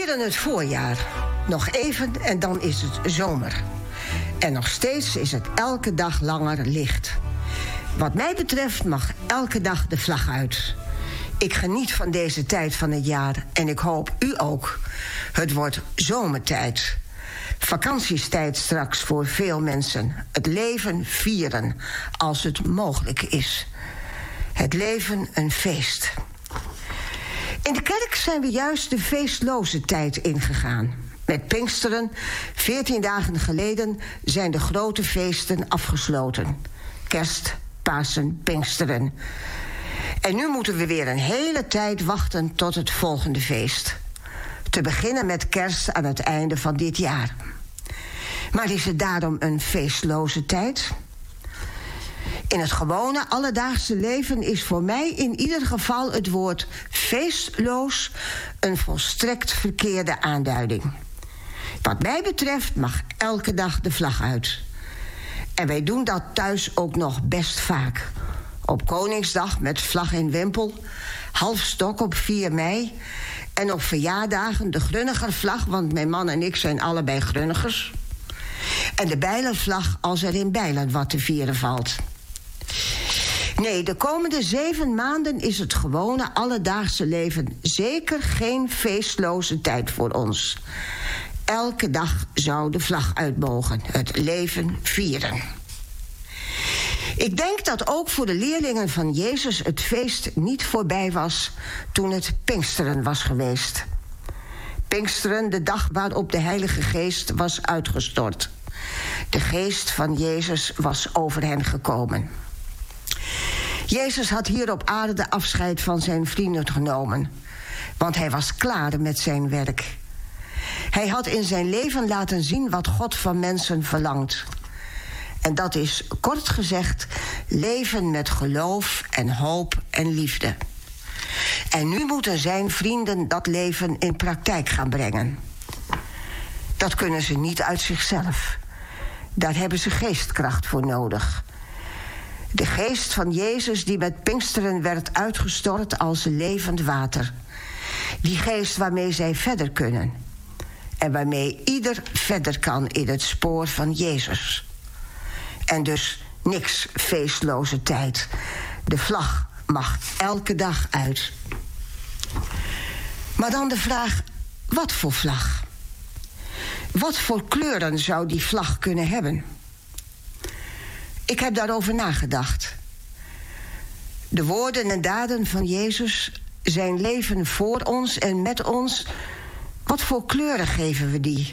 vieren het voorjaar. Nog even en dan is het zomer. En nog steeds is het elke dag langer licht. Wat mij betreft mag elke dag de vlag uit. Ik geniet van deze tijd van het jaar en ik hoop u ook. Het wordt zomertijd. Vakantiestijd straks voor veel mensen. Het leven vieren als het mogelijk is. Het leven een feest. In de kerk zijn we juist de feestloze tijd ingegaan. Met Pinksteren, 14 dagen geleden, zijn de grote feesten afgesloten. Kerst, Pasen, Pinksteren. En nu moeten we weer een hele tijd wachten tot het volgende feest. Te beginnen met kerst aan het einde van dit jaar. Maar is het daarom een feestloze tijd? In het gewone, alledaagse leven is voor mij in ieder geval het woord feestloos een volstrekt verkeerde aanduiding. Wat mij betreft mag elke dag de vlag uit. En wij doen dat thuis ook nog best vaak. Op Koningsdag met vlag in wimpel, halfstok op 4 mei... en op verjaardagen de Grunnigervlag, want mijn man en ik zijn allebei Grunnigers. En de Bijlenvlag als er in Bijlen wat te vieren valt. Nee, de komende 7 maanden is het gewone alledaagse leven zeker geen feestloze tijd voor ons. Elke dag zou de vlag uit mogen, het leven vieren. Ik denk dat ook voor de leerlingen van Jezus het feest niet voorbij was toen het Pinksteren was geweest. Pinksteren, de dag waarop de Heilige Geest was uitgestort. De geest van Jezus was over hen gekomen. Jezus had hier op aarde afscheid van zijn vrienden genomen, want hij was klaar met zijn werk. Hij had in zijn leven laten zien wat God van mensen verlangt. En dat is, kort gezegd, leven met geloof en hoop en liefde. En nu moeten zijn vrienden dat leven in praktijk gaan brengen. Dat kunnen ze niet uit zichzelf. Daar hebben ze geestkracht voor nodig. De geest van Jezus die met Pinksteren werd uitgestort als levend water. Die geest waarmee zij verder kunnen. En waarmee ieder verder kan in het spoor van Jezus. En dus niks feestloze tijd. De vlag mag elke dag uit. Maar dan de vraag, wat voor vlag? Wat voor kleuren zou die vlag kunnen hebben? Ik heb daarover nagedacht. De woorden en daden van Jezus, zijn leven voor ons en met ons, wat voor kleuren geven we die?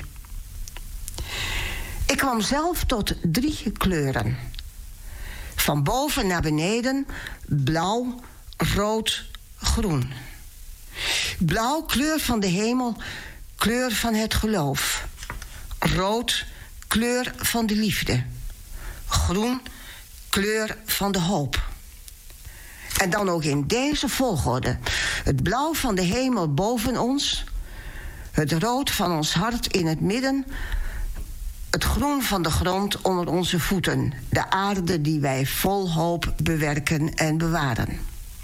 Ik kwam zelf tot 3 kleuren. Van boven naar beneden, blauw, rood, groen. Blauw, kleur van de hemel, kleur van het geloof. Rood, kleur van de liefde. Groen, kleur van de hoop. En dan ook in deze volgorde. Het blauw van de hemel boven ons. Het rood van ons hart in het midden. Het groen van de grond onder onze voeten. De aarde die wij vol hoop bewerken en bewaren.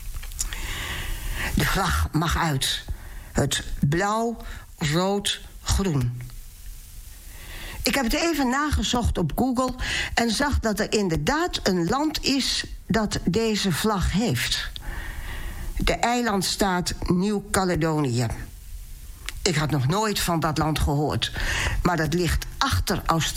De vlag mag uit. Het blauw, rood, groen. Ik heb het even nagezocht op Google en zag dat er inderdaad een land is dat deze vlag heeft. De eilandstaat Nieuw-Caledonië. Ik had nog nooit van dat land gehoord, maar dat ligt achter Australië.